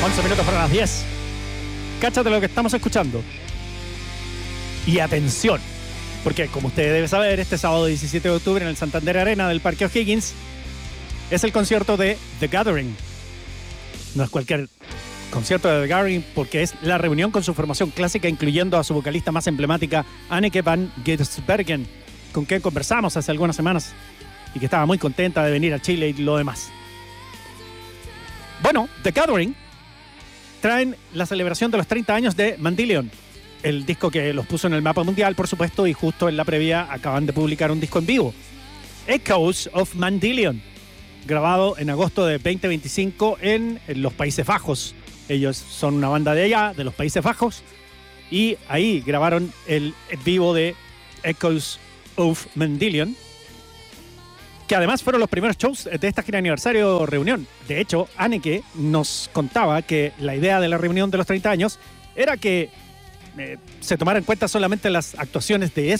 11 minutos para las 10. Cáchate lo que estamos escuchando. Y atención, porque como usted debe saber, este sábado 17 de octubre en el Santander Arena del Parque O'Higgins es el concierto de The Gathering. No es cualquier concierto de The Gathering, porque es la reunión con su formación clásica, incluyendo a su vocalista más emblemática, Anneke van Giersbergen, con quien conversamos hace algunas semanas y que estaba muy contenta de venir a Chile y lo demás. Bueno, The Gathering traen la celebración de los 30 años de Mandillion, el disco que los puso en el mapa mundial, por supuesto, y justo en la previa acaban de publicar un disco en vivo, Echoes of Mandillion, grabado en agosto de 2025 en los Países Bajos. Ellos son una banda de allá, de los Países Bajos, y ahí grabaron el vivo de Echoes of Mandillion, que además fueron los primeros shows de esta gira aniversario reunión. De hecho, Anneke nos contaba que la idea de la reunión de los 30 años era que se tomara en cuenta solamente las actuaciones de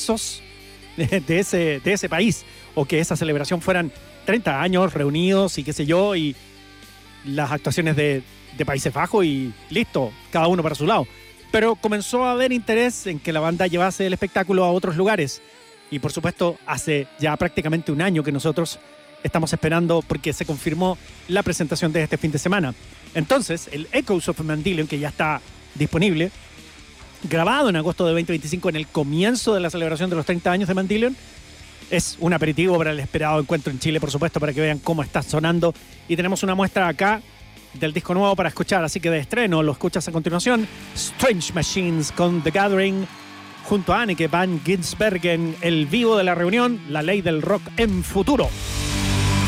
ese país, o que esa celebración fueran 30 años reunidos y qué sé yo, y las actuaciones de Países Bajos y listo, cada uno para su lado. Pero comenzó a haber interés en que la banda llevase el espectáculo a otros lugares. Y por supuesto, hace ya prácticamente un año que nosotros estamos esperando, porque se confirmó la presentación de este fin de semana. Entonces, el Echoes of Mandillion, que ya está disponible, grabado en agosto de 2025 en el comienzo de la celebración de los 30 años de Mandillion, es un aperitivo para el esperado encuentro en Chile, por supuesto, para que vean cómo está sonando. Y tenemos una muestra acá del disco nuevo para escuchar, así que de estreno lo escuchas a continuación. Strange Machines con The Gathering, junto a Anneke van Giersbergen, el vivo de la reunión, la ley del rock en futuro.